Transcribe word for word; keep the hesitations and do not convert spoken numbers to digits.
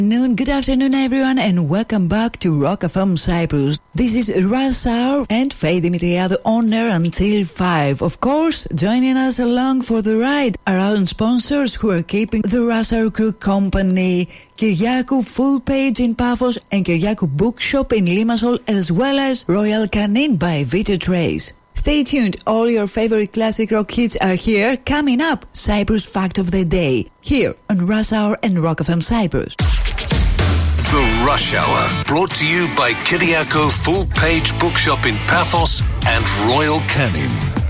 Noon, good afternoon everyone and welcome back to Rock F M Cyprus. This is Rush Hour and Faye Dimitriadou on air until five. Of course, joining us along for the ride are our sponsors who are keeping the Rush Hour crew company. Kyriakou Full Page in Paphos and Kyriakou Bookshop in Limassol, as well as Royal Canin by Vita Trace. Stay tuned, all your favorite classic rock hits are here. Coming up, Cyprus Fact of the Day, here on Rush Hour and Rock F M Cyprus. The Rush Hour, brought to you by Kyriakou Full Page Bookshop in Paphos and Royal Canin.